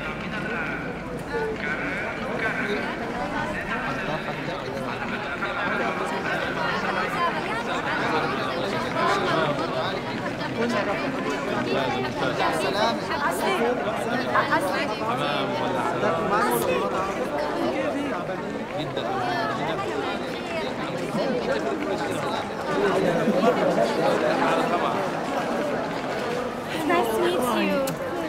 Nice to meet you.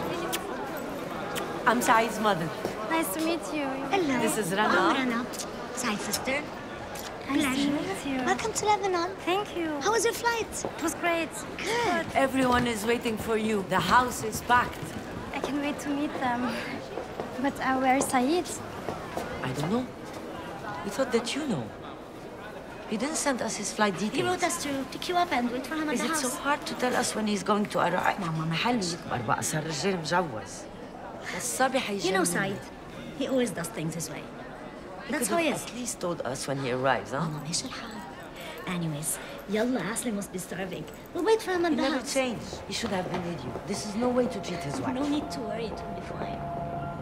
I'm Saeed's mother. Nice to meet you. Hello. This is Rana. I'm Rana. Saeed's sister. Nice to meet you. Welcome to Lebanon. Thank you. How was your flight? It was great. Good. Everyone is waiting for you. The house is packed. I can't wait to meet them. But where is Saeed? I don't know. We thought that you know. He didn't send us his flight details. He wrote us to pick you up and wait for him at Is the it house. so hard to tell us when he's going to arrive? ماما محل. يكبر بقى صار رجال مجوز. الصبي حيجنن. You know Saeed. He always does things his way. That's how he is. At least told us when he arrives, huh? ماما ماشي الحال. Anyways, يلا Asli must be starving. We'll wait for him at He the never house. changed. He should have been with you. This is no way to treat his wife. No need to worry, it will be fine.